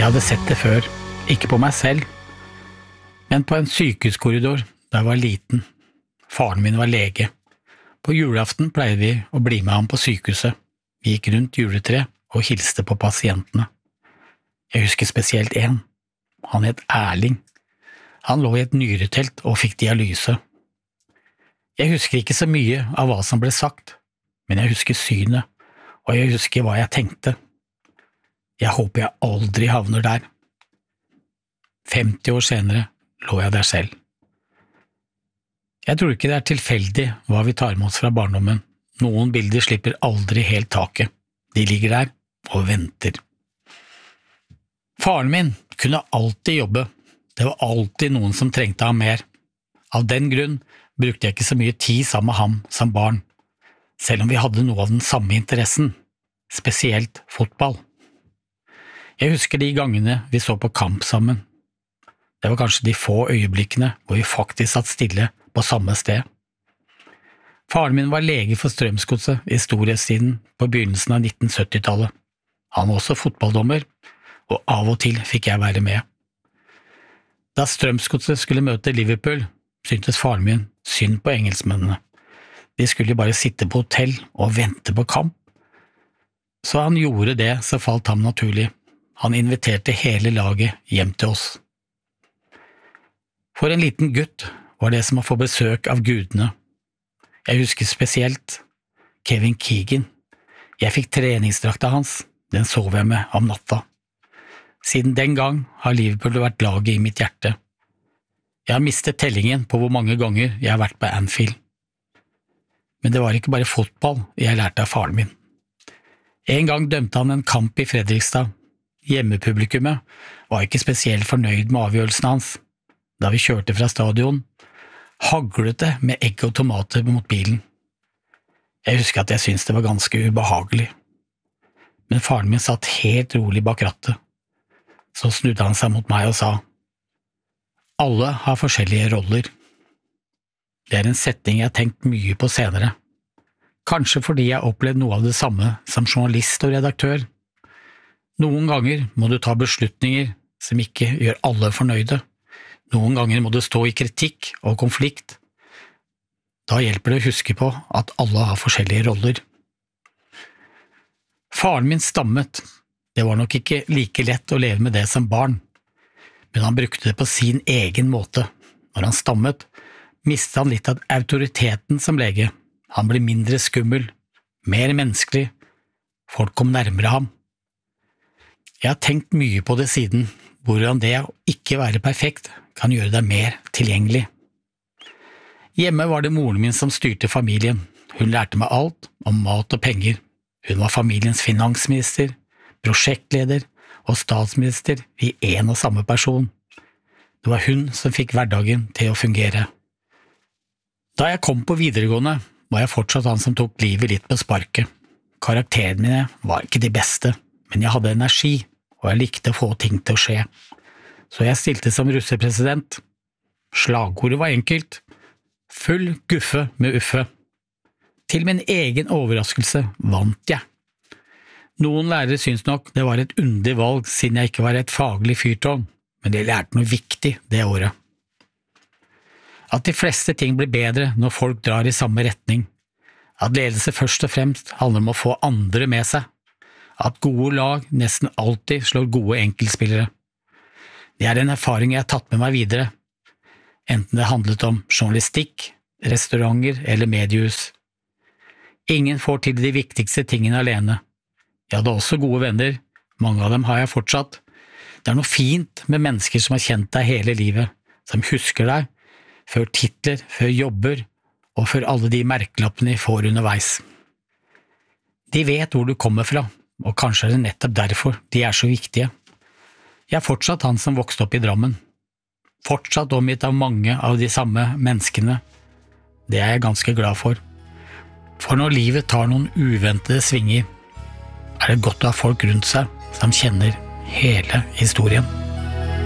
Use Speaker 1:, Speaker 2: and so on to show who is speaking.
Speaker 1: hadde sett det før, ikke på meg selv, men på en sykehuskorridor da jeg var liten. Faren min var lege. På julaften pleide vi å bli med ham på sykehuset. Vi gikk rundt juletre og hilste på pasientene. Jeg husker spesielt en. Han het Erling. Han lå i et nyretelt og fikk dialyse. Jeg husker ikke så mye av hva som ble sagt, men jeg husker synet, og jeg husker hva jeg tenkte. Jeg håper jeg aldri havner der. 50 år senere lå jeg der selv. Jeg tror ikke det er tilfeldig hva vi tar med oss fra barndommen. Noen bilder slipper aldri helt taket. De ligger der og venter. Faren min kunne alltid jobbe. Det var alltid noen som trengte ham mer. Av den grunn brukte jeg ikke så mye tid sammen med ham som barn, selv om vi hadde noe av den samme interessen, spesielt fotball. Jeg husker de gangene vi så på kamp sammen. Det var kanskje de få øyeblikkene hvor vi faktisk satt stille på samme sted. Faren min var lege for Strømsgodset i storhetstiden på begynnelsen av 1970-tallet. Han var også fotballdommer, og av og til fikk jeg være med. Da Strømsgodset skulle møte Liverpool, syntes faren min synd på engelskmennene. De skulle bare sitte på hotell og vente på kamp. Så han gjorde det som falt ham naturlig. Han inviterte hele laget hjem til oss. For en liten gutt var det som å få besøk av gudene. Jeg husker spesielt Kevin Keegan. Jeg fikk treningsdrakta hans, den sov jeg med om natta. Siden den gang har Liverpool vært laget i mitt hjerte. Jeg har mistet tellingen på hvor mange ganger jeg har vært på Anfield. Men det var ikke bare fotball jeg lærte av faren min. En gang dømte han en kamp i Fredrikstad. Hjemmepublikummet var ikke spesielt fornøyd med avgjørelsen hans. Da vi kjørte fra stadion, haglet det med egg og tomater mot bilen. Jeg husker at jeg syntes det var ganske ubehagelig. Men faren min satt helt rolig bak rattet. Så snudde han seg mot meg og sa, «Alle har forskjellige roller.» Det er en setning jeg har tenkt mye på senere. Kanskje fordi jeg opplevde noe av det samme som journalist og redaktør. Noen ganger må du ta beslutninger som ikke gjør alle fornøyde. Noen ganger må du stå i kritikk og konflikt. Da hjelper det å huske på at alle har forskjellige roller. Faren min stammet. Det var nok ikke like lett å leve med det som barn, men han brukte det på sin egen måte. Når han stammet, mistet han litt av autoriteten som lege. Han ble mindre skummel, mer menneskelig. Folk kom nærmere ham. Jeg har tenkt mye på det siden, hvordan det å ikke være perfekt kan gjøre deg mer tilgjengelig. Hjemme var det moren min som styrte familien. Hun lærte meg alt om mat og penger. Hun var familiens finansminister, prosjektleder og statsminister i en og samme person. Det var hun som fikk hverdagen til å fungere. Da jeg kom på videregående, var jeg fortsatt han som tok livet litt på sparket. Karakterene mine var ikke de beste, men jeg hadde energi, og jeg likte å få ting til å skje. Så jeg stilte som russepresident. Slagordet var enkelt. Full guffe med Uffe. Til min egen overraskelse vant jeg. Noen lærere syns nok det var et underlig valg siden jeg ikke var et faglig fyrtårn, men de lærte noe viktig det året. At de fleste ting blir bedre når folk drar i samme retning. At ledelse først og fremst handler om å få andre med seg. At gode lag nesten alltid slår gode enkeltspillere. Det er en erfaring jeg har tatt med meg videre, enten det handlet om journalistikk, restauranter eller mediehus. Ingen får til de viktigste tingene alene. Jeg hadde også gode venner, mange av dem har jeg fortsatt. Det er noe fint med mennesker som har kjent deg hele livet, som husker deg, før titler, før jobber, og før alle de merkelappene de får underveis. De vet hvor du kommer fra, og kanskje er det nettopp derfor de er så viktige. Jeg er fortsatt han som vokste opp i Drammen. Fortsatt omgitt av mange av de samme menneskene. Det er jeg ganske glad for. For når livet tar noen uventede svinger, er det godt å ha folk rundt seg som kjenner hele historien.